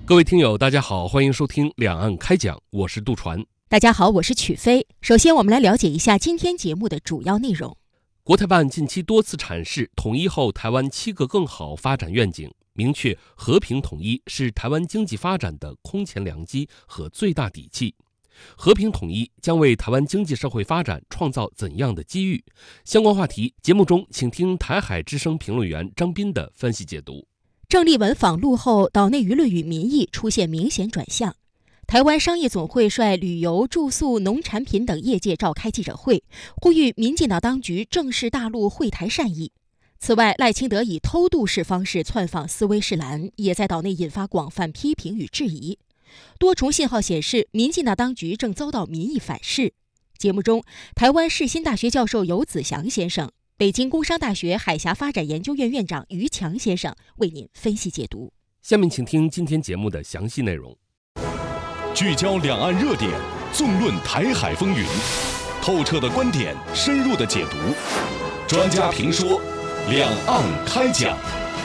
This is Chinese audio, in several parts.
各位听友，大家好，欢迎收听两岸开讲，我是杜传。 大家好，我是曲飞。首先，我们来了解一下今天节目的主要内容。 国台办近期多次阐释统一后台湾7个更好发展愿景，明确和平统一是台湾经济发展的空前良机和最大底气。和平统一将为台湾经济社会发展创造怎样的机遇？相关话题，节目中请听台海之声评论员张斌的分析解读。 郑丽文访陆后，岛内舆论与民意出现明显转向。台湾商业总会率旅游、住宿、农产品等业界召开记者会，呼吁民进党当局正视大陆惠台善意。此外，赖清德以偷渡式方式窜访斯威士兰，也在岛内引发广泛批评与质疑。多重信号显示，民进党当局正遭到民意反噬。节目中，台湾世新大学教授游子祥先生、北京工商大学海峡发展研究院院长于强先生为您分析解读。 下面请听今天节目的详细内容。 聚焦两岸热点，纵论台海风云，透彻的观点，深入的解读，专家评说，两岸开讲。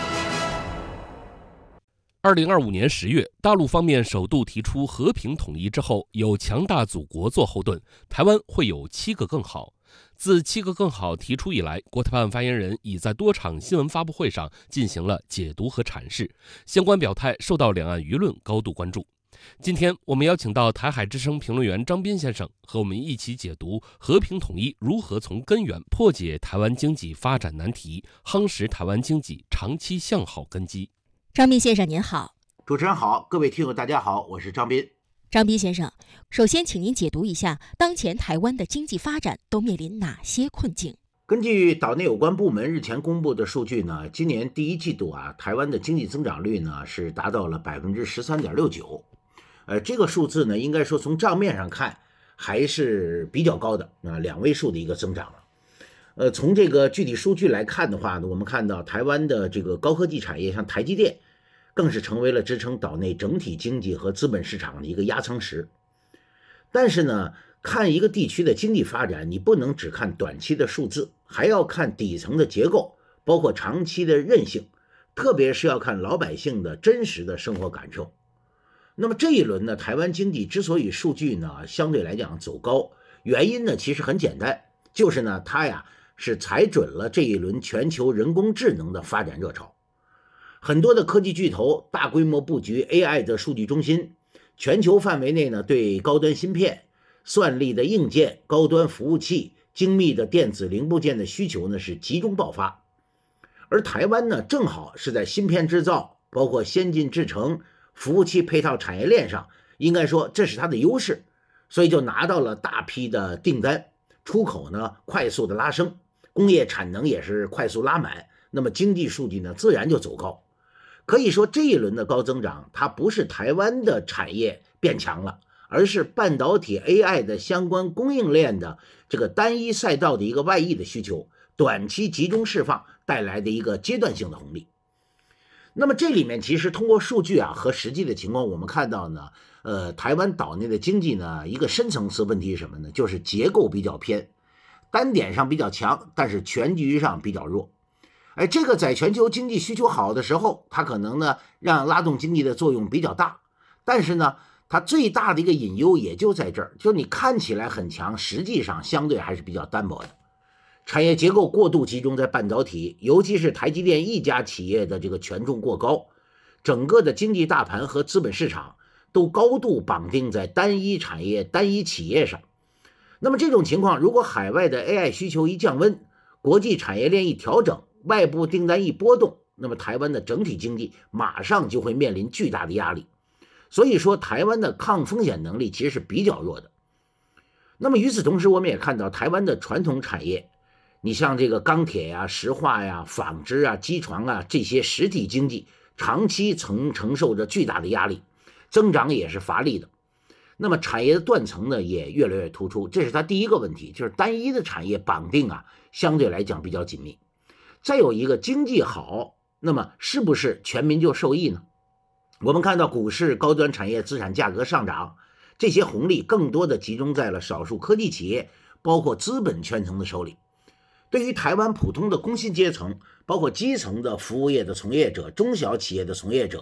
2025年10月，大陆方面首度提出和平统一之后，有强大祖国做后盾，台湾会有7个更好。自7个更好提出以来，国台办发言人已在多场新闻发布会上进行了解读和阐释，相关表态受到两岸舆论高度关注。今天我们邀请到台海之声评论员张斌先生和我们一起解读和平统一如何从根源破解台湾经济发展难题，夯实台湾经济长期向好根基。 张斌先生您好。 主持人好，各位听友大家好，我是张斌。 张斌先生，首先请您解读一下当前台湾的经济发展都面临哪些困境。 根据岛内有关部门日前公布的数据呢，今年第一季度台湾的经济增长率呢是达到了 13.69%。这个数字呢，应该说从账面上看还是比较高的，2位数的一个增长了。从这个具体数据来看的话呢，我们看到台湾的这个高科技产业，像台积电，更是成为了支撑岛内整体经济和资本市场的一个压舱石。但是呢，看一个地区的经济发展，你不能只看短期的数字，还要看底层的结构，包括长期的韧性，特别是要看老百姓的真实的生活感受。那么这一轮呢，台湾经济之所以数据呢相对来讲走高，原因呢其实很简单，就是呢它是踩准了这一轮全球人工智能的发展热潮。很多的科技巨头大规模布局 AI 的数据中心，全球范围内呢对高端芯片、算力的硬件、高端服务器、精密的电子零部件的需求呢是集中爆发。而台湾呢正好是在芯片制造，包括先进制程、服务器配套产业链上，应该说这是它的优势，所以就拿到了大批的订单，出口呢快速的拉升，工业产能也是快速拉满，那么经济数据呢自然就走高。可以说这一轮的高增长，它不是台湾的产业变强了，而是半导体 AI 的相关供应链的这个单一赛道的一个外溢的需求，短期集中释放带来的一个阶段性的红利。那么这里面其实通过数据和实际的情况，我们看到呢，台湾岛内的经济呢，一个深层次问题是什么呢？就是结构比较偏，单点上比较强，但是全局上比较弱。这个在全球经济需求好的时候，它可能呢让拉动经济的作用比较大，但是呢，它最大的一个隐忧也就在这儿，就是你看起来很强，实际上相对还是比较单薄的。产业结构过度集中在半导体，尤其是台积电一家企业的这个权重过高，整个的经济大盘和资本市场都高度绑定在单一产业、单一企业上。那么这种情况，如果海外的 AI 需求一降温，国际产业链一调整，外部订单一波动，那么台湾的整体经济马上就会面临巨大的压力。所以说台湾的抗风险能力其实是比较弱的。那么与此同时，我们也看到台湾的传统产业，你像这个钢铁石化纺织机床这些实体经济长期承受着巨大的压力，增长也是乏力的。那么产业的断层呢也越来越突出，这是它第一个问题，就是单一的产业绑定相对来讲比较紧密。再有一个，经济好，那么是不是全民就受益呢？我们看到股市、高端产业资产价格上涨，这些红利更多的集中在了少数科技企业，包括资本圈层的手里。对于台湾普通的工薪阶层，包括基层的服务业的从业者、中小企业的从业者，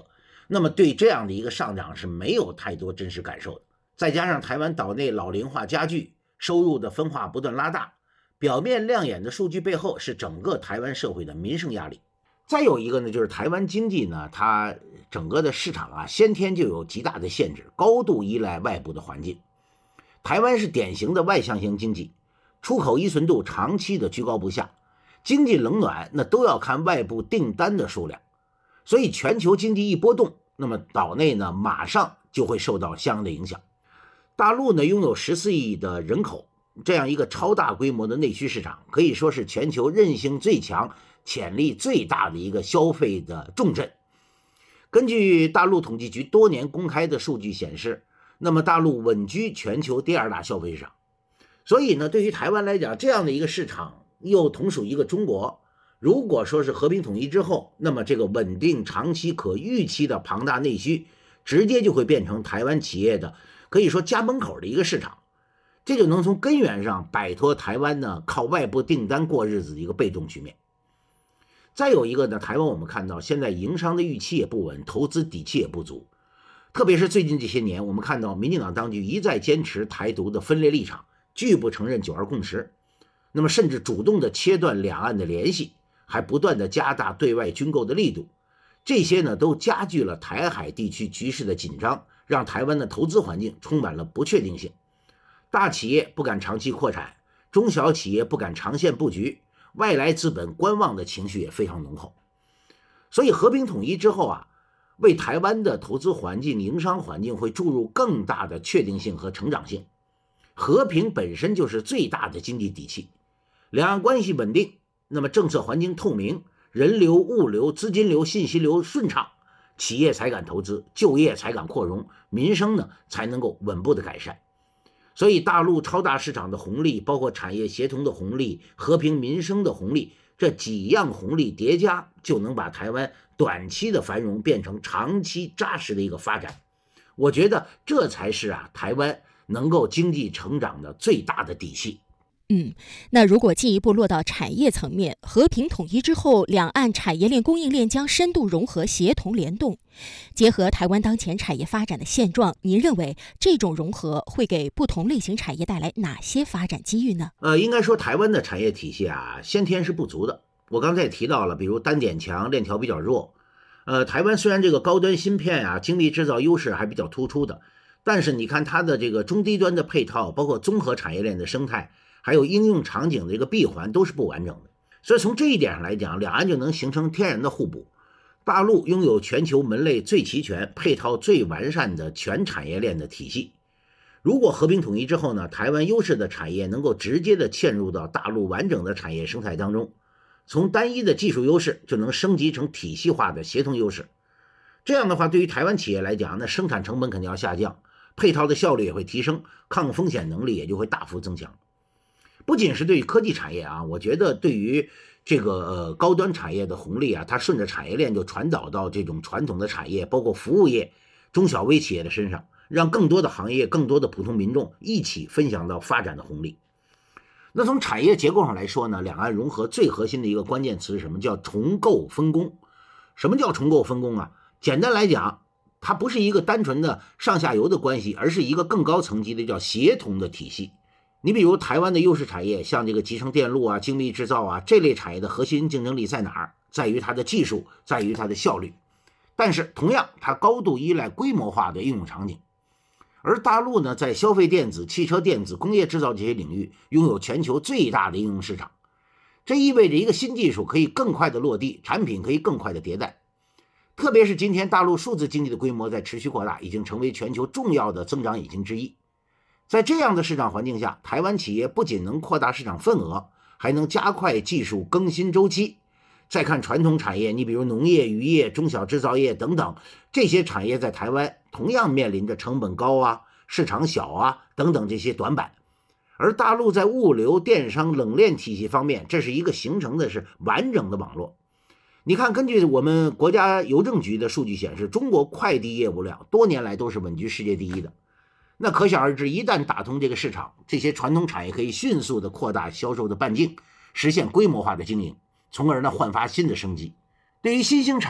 那么对这样的一个上涨是没有太多真实感受的。再加上台湾岛内老龄化加剧，收入的分化不断拉大，表面亮眼的数据背后是整个台湾社会的民生压力。再有一个呢，就是台湾经济呢，它整个的市场啊，先天就有极大的限制，高度依赖外部的环境。台湾是典型的外向型经济，出口依存度长期的居高不下，经济冷暖那都要看外部订单的数量。所以全球经济一波动，那么岛内呢马上就会受到相应的影响。大陆呢拥有14亿的人口，这样一个超大规模的内需市场，可以说是全球韧性最强、潜力最大的一个消费的重镇。根据大陆统计局多年公开的数据显示，那么大陆稳居全球第2大消费市场。所以呢，对于台湾来讲，这样的一个市场又同属一个中国，如果说是和平统一之后，那么这个稳定、长期、可预期的庞大内需，直接就会变成台湾企业的可以说家门口的一个市场，这就能从根源上摆脱台湾呢靠外部订单过日子的一个被动局面。再有一个呢，台湾我们看到现在营商的预期也不稳，投资底气也不足，特别是最近这些年，我们看到民进党当局一再坚持台独的分裂立场，拒不承认9·2共识，那么甚至主动的切断两岸的联系，还不断的加大对外军购的力度，这些呢都加剧了台海地区局势的紧张，让台湾的投资环境充满了不确定性。大企业不敢长期扩产，中小企业不敢长线布局，外来资本观望的情绪也非常浓厚。所以和平统一之后啊，为台湾的投资环境、营商环境会注入更大的确定性和成长性。和平本身就是最大的经济底气，两岸关系稳定，那么政策环境透明，人流、物流、资金流、信息流顺畅，企业才敢投资，就业才敢扩容，民生呢才能够稳步的改善。所以大陆超大市场的红利，包括产业协同的红利、和平民生的红利，这几样红利叠加，就能把台湾短期的繁荣变成长期扎实的一个发展。我觉得这才是台湾能够经济成长的最大的底气。 那如果进一步落到产业层面，和平统一之后，两岸产业链供应链将深度融合、协同联动。结合台湾当前产业发展的现状，您认为这种融合会给不同类型产业带来哪些发展机遇呢？ 应该说台湾的产业体系先天是不足的。我刚才也提到了，比如单点强，链条比较弱。台湾虽然这个高端芯片精密制造优势还比较突出的，但是你看它的这个中低端的配套，包括综合产业链的生态，还有应用场景的这个闭环都是不完整的。所以从这一点上来讲，两岸就能形成天然的互补。大陆拥有全球门类最齐全、配套最完善的全产业链的体系。如果和平统一之后呢，台湾优势的产业能够直接的嵌入到大陆完整的产业生态当中，从单一的技术优势就能升级成体系化的协同优势。这样的话，对于台湾企业来讲，那生产成本肯定要下降，配套的效率也会提升，抗风险能力也就会大幅增强。不仅是对于科技产业我觉得对于这个高端产业的红利它顺着产业链就传导到这种传统的产业，包括服务业、中小微企业的身上，让更多的行业、更多的普通民众一起分享到发展的红利。那从产业结构上来说呢，两岸融合最核心的一个关键词是什么？叫重构分工。什么叫重构分工简单来讲，它不是一个单纯的上下游的关系，而是一个更高层级的叫协同的体系。你比如台湾的优势产业，像这个集成电路精密制造这类产业的核心竞争力在哪儿？在于它的技术，在于它的效率。但是同样，它高度依赖规模化的应用场景。而大陆呢，在消费电子、汽车电子、工业制造这些领域，拥有全球最大的应用市场。这意味着一个新技术可以更快的落地，产品可以更快的迭代。特别是今天大陆数字经济的规模在持续扩大，已经成为全球重要的增长引擎之一。在这样的市场环境下，台湾企业不仅能扩大市场份额，还能加快技术更新周期。再看传统产业，你比如农业、渔业、中小制造业等等，这些产业在台湾同样面临着成本高市场小等等这些短板。而大陆在物流、电商、冷链体系方面，这是一个形成的是完整的网络。你看，根据我们国家邮政局的数据显示，中国快递业务量多年来都是稳居世界第一的。那可想而知，一旦打通这个市场，这些传统产业可以迅速的扩大销售的半径，实现规模化的经营，从而呢焕发新的生机。对于新兴产业